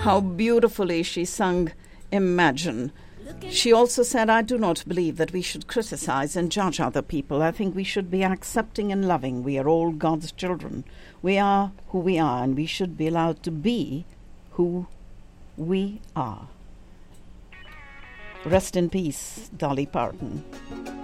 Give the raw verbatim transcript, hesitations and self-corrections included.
how beautifully she sung Imagine. She also said, I do not believe that we should criticize and judge other people. I think we should be accepting and loving. We are all God's children. We are who we are, and we should be allowed to be who we are. Rest in peace, Dolly Parton.